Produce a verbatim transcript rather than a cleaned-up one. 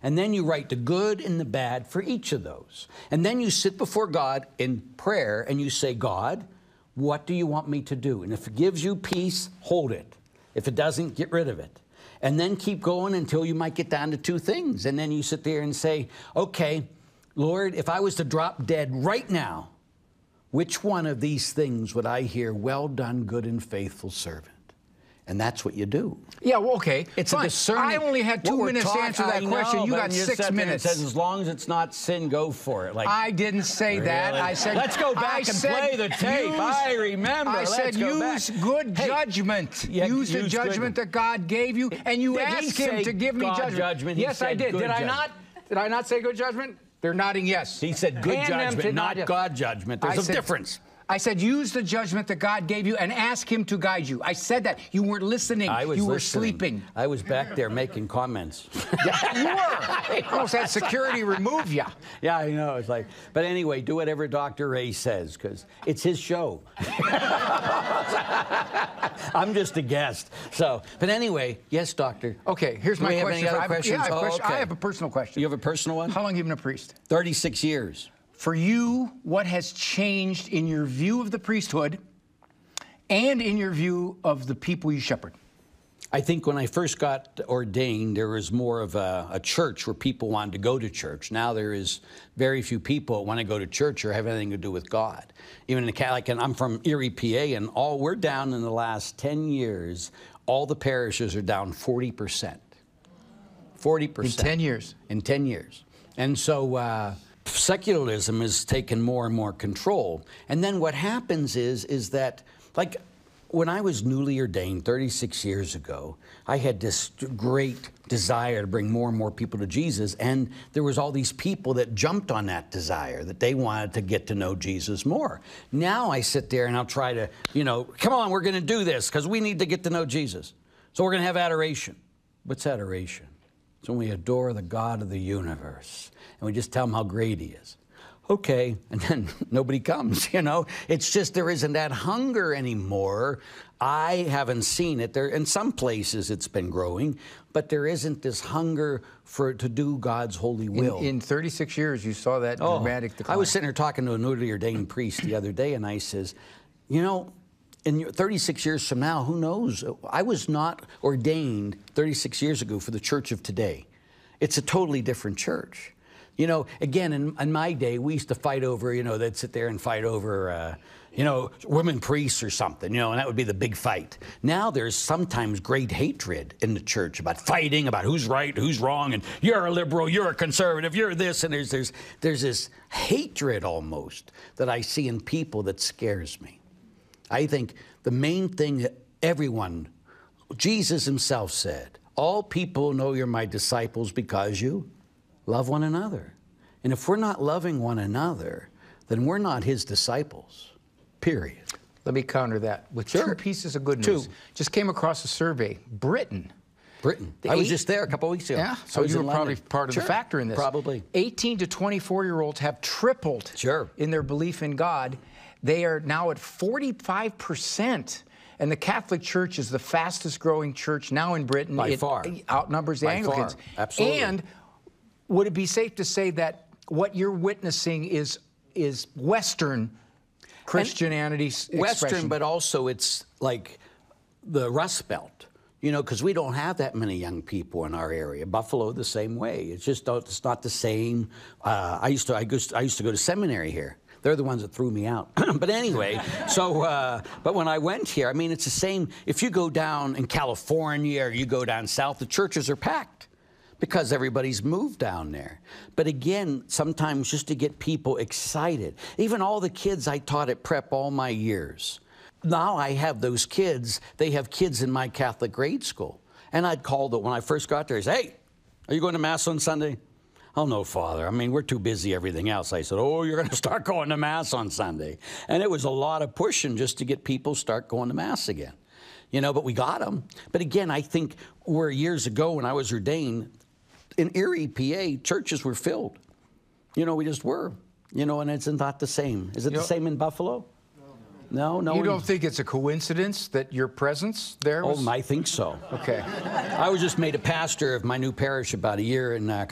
And then you write the good and the bad for each of those. And then you sit before God in prayer and you say, God, what do you want me to do? And if it gives you peace, hold it. If it doesn't, get rid of it. And then keep going until you might get down to two things. And then you sit there and say, okay, Lord, if I was to drop dead right now, which one of these things would I hear, well done, good and faithful servant? And that's what you do. Yeah, well, okay. It's fine. a discerning. I only had two minutes taught, to answer that I question. know, you got you six minutes. Says, as long as it's not sin, go for it. Like I didn't say really? that. I said let's go back I and said, play the tape. Use, I remember. I let's said go use back. good hey, judgment. yeah, use the use judgment good. that God gave you, and you Did asked Him to give me God judgment. judgment? Yes, I did. Did judgment. I not? Did I not say good judgment? They're nodding yes. He said good Hand judgment, not nod. God judgment. There's I a said, difference. I said, use the judgment that God gave you and ask Him to guide you. I said that. You weren't listening. I was you were listening. sleeping. I was back there making comments. Yeah, you were. I almost had security remove you. Yeah, I know. It's like, but anyway, do whatever Doctor Ray says, because it's his show. I'm just a guest. So, but anyway, yes, Doctor. Okay, here's do my we have question. Any other I have, questions? yeah, I have, oh, question. okay. I have a personal question. You have a personal one? How long have you been a priest? thirty-six years. For you, what has changed in your view of the priesthood and in your view of the people you shepherd? I think when I first got ordained, there was more of a, a church where people wanted to go to church. Now there is very few people that want to go to church or have anything to do with God. Even in the like, and I'm from Erie, P A, and all we're down in the last ten years. All the parishes are down forty percent. forty percent. In ten years. In ten years. And so uh, secularism has taken more and more control. And then what happens is, is that, like, when I was newly ordained thirty-six years ago, I had this great desire to bring more and more people to Jesus, and there was all these people that jumped on that desire, that they wanted to get to know Jesus more. Now I sit there and I'll try to, you know, come on, we're going to do this because we need to get to know Jesus. So we're going to have adoration. What's adoration? It's when we adore the God of the universe, and we just tell him how great he is. Okay, and then nobody comes, you know. It's just there isn't that hunger anymore. I haven't seen it. There in some places it's been growing, but there isn't this hunger for to do God's holy will. In, in thirty-six years, you saw that oh, dramatic decline. I was sitting there talking to a newly ordained priest the other day, and I says, you know, in thirty-six years from now, who knows? I was not ordained thirty-six years ago for the church of today. It's a totally different church. You know, again, in, in my day, we used to fight over, you know, they'd sit there and fight over, uh, you know, women priests or something, you know, and that would be the big fight. Now there's sometimes great hatred in the church about fighting, about who's right, who's wrong, and you're a liberal, you're a conservative, you're this, and there's, there's, there's this hatred almost that I see in people that scares me. I think the main thing that everyone, Jesus himself said, all people know you're my disciples because you love one another. And if we're not loving one another, then we're not his disciples, period. Let me counter that with Sure. two pieces of good news. Two. Just came across a survey. Britain. Britain. The I was eight, just there a couple of weeks ago. Yeah, I so was you in were probably London. part of Sure. the factor in this. Probably. eighteen to twenty-four-year-olds have tripled Sure. in their belief in God. They are now at forty-five percent. And the Catholic Church is the fastest growing church now in Britain. By it far. outnumbers the By Anglicans. far. Absolutely. And would it be safe to say that what you're witnessing is is Western Christianity expression? Western, but also it's like the Rust Belt, you know, because we don't have that many young people in our area. Buffalo, the same way. It's just it's not the same. Uh, I used to I used, I used to go to seminary here. They're the ones that threw me out. But anyway, so, uh, but when I went here, I mean, it's the same. If you go down in California or you go down south, the churches are packed because everybody's moved down there. But again, sometimes just to get people excited. Even all the kids I taught at prep all my years. Now I have those kids. They have kids in my Catholic grade school. And I'd call them when I first got there. I'd say, hey, are you going to Mass on Sunday? Oh, no, Father. I mean, we're too busy, everything else. I said, oh, you're going to start going to Mass on Sunday. And it was a lot of pushing just to get people start going to Mass again. You know, but we got them. But again, I think where years ago when I was ordained, in Erie, P A, churches were filled. You know, we just were. You know, and it's not the same. Is it You the know, same in Buffalo? No, no. You one- don't think it's a coincidence that your presence there was? Oh, I think so. Okay. I was just made a pastor of my new parish about a year and uh,